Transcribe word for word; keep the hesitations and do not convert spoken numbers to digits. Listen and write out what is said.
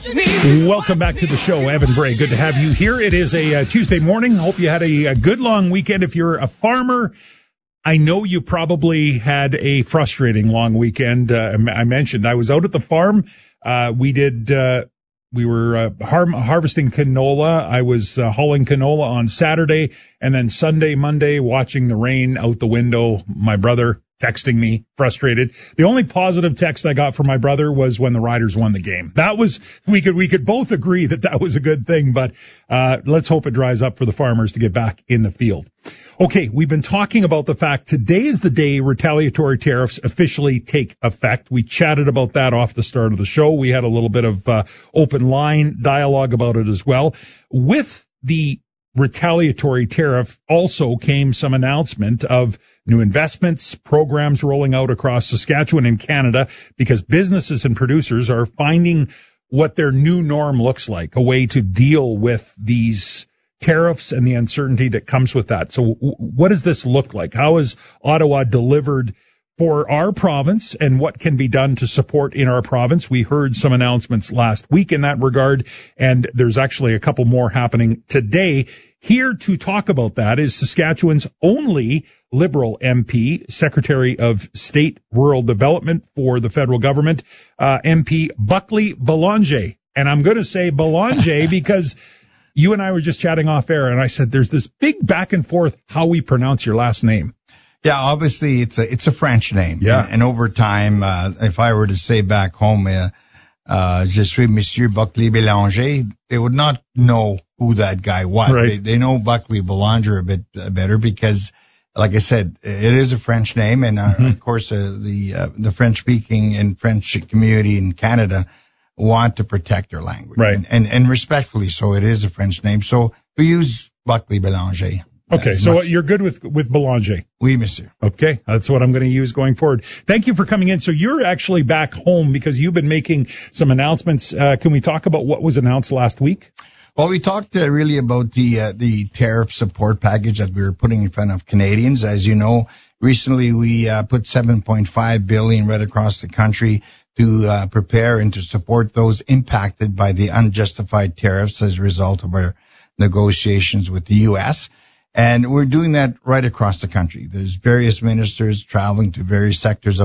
Welcome back to the show, Evan Bray. Good to have you here. It is a uh, Tuesday morning. Hope you had a, a good long weekend. If you're a farmer, I know you probably had a frustrating long weekend. Uh, I mentioned I was out at the farm. Uh, we did, uh, we were uh, har- harvesting canola. I was uh, hauling canola on Saturday, and then Sunday, Monday, watching the rain out the window. My brother texting me, frustrated. The only positive text I got from my brother was when the Riders won the game. That was, we could, we could both agree that that was a good thing, but, uh, let's hope it dries up for the farmers to get back in the field. Okay. We've been talking about the fact today is the day retaliatory tariffs officially take effect. We chatted about that off the start of the show. We had a little bit of, uh, open line dialogue about it as well. With the retaliatory tariff also came some announcement of new investments, programs rolling out across Saskatchewan and Canada, because businesses and producers are finding what their new norm looks like, a way to deal with these tariffs and the uncertainty that comes with that. So w- what does this look like? How is Ottawa delivered for our province, and what can be done to support in our province? We heard some announcements last week in that regard, and there's actually a couple more happening today. Here to talk about that is Saskatchewan's only Liberal M P, Secretary of State Rural Development for the federal government, uh, M P Buckley Belanger. And I'm going to say Belanger because you and I were just chatting off air, and I said there's this big back and forth how we pronounce your last name. Yeah, obviously it's a it's a French name. Yeah. And, and over time, uh, if I were to say back home, uh, uh, je suis Monsieur Buckley Belanger, they would not know who that guy was. Right. They, they know Buckley Belanger a bit uh, better because, like I said, it is a French name, and uh, mm-hmm. of course uh, the uh, the French speaking and French community in Canada want to protect their language, right? And, and and respectfully, so it is a French name. So we use Buckley Belanger. Okay, so much. You're good with with Belanger. Oui, monsieur. Okay, that's what I'm going to use going forward. Thank you for coming in. So you're actually back home because you've been making some announcements. Uh, can we talk about what was announced last week? Well, we talked uh, really about the uh, the tariff support package that we were putting in front of Canadians. As you know, recently we uh, put seven point five billion dollars right across the country to uh, prepare and to support those impacted by the unjustified tariffs as a result of our negotiations with the U S And we're doing that right across the country. There's various ministers traveling to various sectors of